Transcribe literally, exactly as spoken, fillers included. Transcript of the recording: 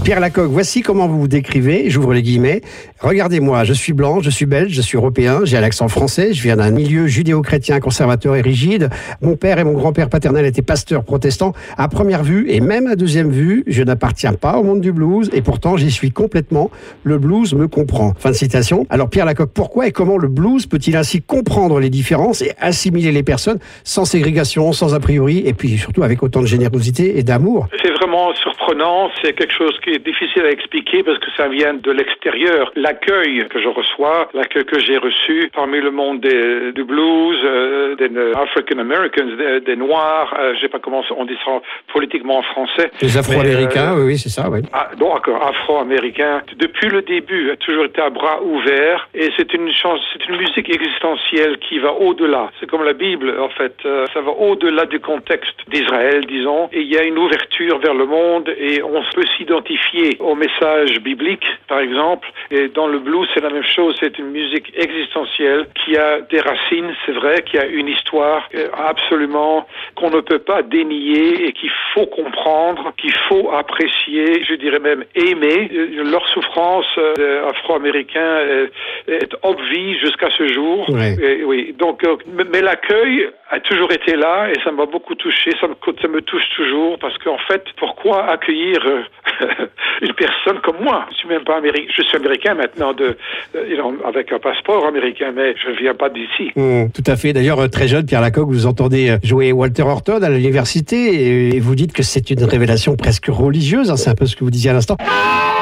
Pierre Lacocque, voici comment vous vous décrivez, j'ouvre les guillemets. Regardez-moi, je suis blanc, je suis belge, je suis européen, j'ai un accent français, je viens d'un milieu judéo-chrétien conservateur et rigide. Mon père et mon grand-père paternel étaient pasteurs protestants. À première vue, et même à deuxième vue, je n'appartiens pas au monde du blues, et pourtant j'y suis complètement. Le blues me comprend. Fin de citation. Alors Pierre Lacocque, pourquoi et comment le blues peut-il ainsi comprendre les différences et assimiler les personnes sans ségrégation, sans a priori, et puis surtout avec autant de générosité et d'amour? C'est vraiment surprenant, c'est quelque chose qui est difficile à expliquer parce que ça vient de l'extérieur. L'accueil que je reçois, l'accueil que j'ai reçu parmi le monde des, du blues, euh, des African Americans, des, des Noirs, euh, je sais pas comment on dit ça politiquement en français. Les Afro-Américains, euh, oui, oui, c'est ça, oui. Ah, donc, d'accord, Afro-Américains. Depuis le début, a toujours été à bras ouverts et c'est une chance, c'est une musique existentielle qui va au-delà. C'est comme la Bible, en fait. Euh, ça va au-delà du contexte d'Israël, disons. Et il y a une ouverture vers le monde et on peut s'identifier au message biblique, par exemple. Et dans le blues, c'est la même chose. C'est une musique existentielle qui a des racines, c'est vrai, qui a une histoire absolument qu'on ne peut pas dénier et qu'il faut comprendre, qu'il faut apprécier, je dirais même aimer. Leur souffrance euh, afro-américain est, est obvie jusqu'à ce jour. Ouais. Et, oui. Donc, euh, mais l'accueil a toujours été là et ça m'a beaucoup touché. Ça me, ça me touche toujours parce qu'en fait, pourquoi accueillir euh, une personne comme moi? Je suis même pas américain. Je suis américain maintenant de, euh, avec un passeport américain, mais je ne viens pas d'ici. Mmh, tout à fait. D'ailleurs, très jeune, Pierre Lacocque, vous entendez jouer Walter Horton à l'université et vous dites que c'est une révélation presque religieuse. Hein, c'est un peu ce que vous disiez à l'instant.